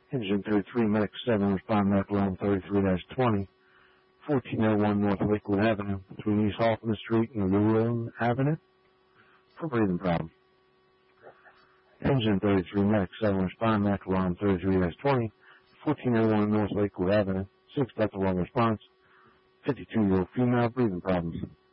Engine 33, Medic 7, respond medical line 33-20, 1401 North Lakewood Avenue, between East Halton Street and Llewellyn Avenue, for breathing problem. Engine 33, Medic 7, respond medical line 33-20, 1401 North Lakewood Avenue, 6 Delta 1 response, 52-year-old female, breathing problems.